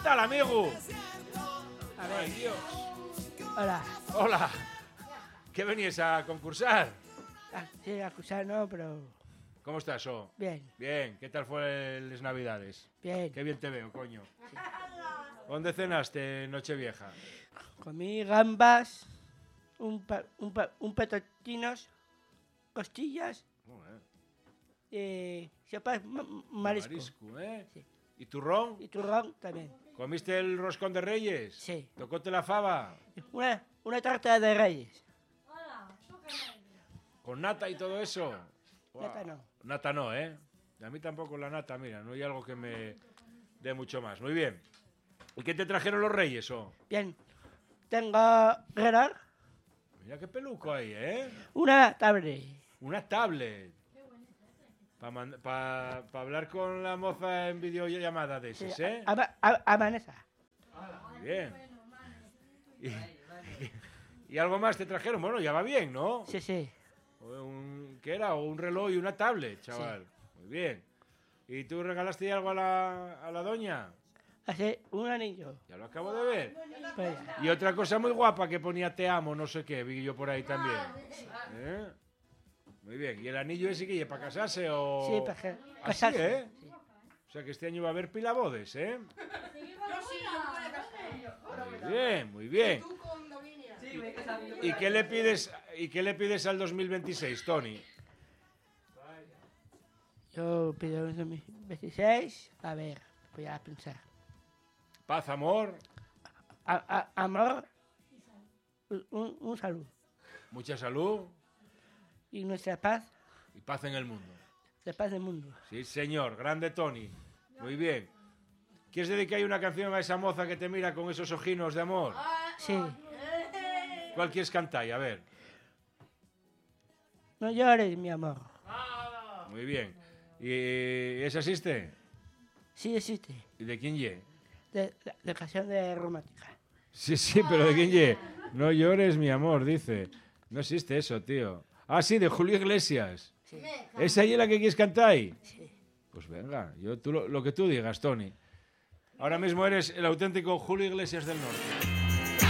tal, amigo? A ver. Ay, Dios. Hola. Hola. ¿Qué venías a concursar? Sí, a acusar no, pero ¿Cómo estás, O? bien, Bien. ¿Qué tal fue las Navidades? bien. Qué bien te veo, coño. ¿Dónde cenaste Nochevieja? Comí gambas, un petotinos, costillas, sopas marisco. Marisco, ¿eh? Sí. ¿Y turrón? Y turrón también. ¿Comiste el roscón de Reyes? Sí. ¿Tocóte la fava? Una tarta de reyes. ¿Con nata y todo eso? Nata no. Nata no, ¿eh? A mí tampoco la nata, mira, no hay algo que me dé mucho más. Muy bien. ¿Y qué te trajeron los Reyes, O? Bien. Tengo reloj, Mira qué peluco hay, ¿eh? una tablet. Una tablet. Para hablar con la moza en videollamada de esas, ¿eh? A Vanessa. Muy bien. ¿Y algo más te trajeron? Bueno, ya va bien, ¿no? Sí, sí. ¿Qué era? Un reloj y una tablet, chaval. Muy bien. ¿Y tú regalaste algo a la doña? Hace un anillo. Ya lo acabo de ver. Pues, Y otra cosa muy guapa que ponía te amo, no sé qué, vi yo por ahí también. ¿Eh? Muy bien. ¿Y el anillo ese que para casarse o...? sí, para ¿Así, casarse. eh? O sea que este año va a haber pilabodes, ¿eh? Muy bien, muy bien. ¿Y qué le pides al 2026, Tony? Yo pido un 2026. A ver, voy a pensar. Paz, amor, Amor, un salud. mucha salud Y nuestra paz, y paz en el mundo. la paz del mundo. Sí, señor. Grande Tony. Muy bien. ¿Quieres dedicar una canción a esa moza que te mira con esos ojinos de amor? Sí. ¿Cuál quieres cantar? A ver. No llores, mi amor. Muy bien. ¿Y esa existe? Sí existe. ¿Y de quién ye? De canción de romántica. Sí, sí, pero ¿de quién ye? No llores, mi amor, dice. No existe eso, tío. Ah, sí, de Julio Iglesias. Sí. ¿Esa es la que quieres cantar? Sí. Pues venga, lo que tú digas, Tony. Ahora mismo eres el auténtico Julio Iglesias del Norte.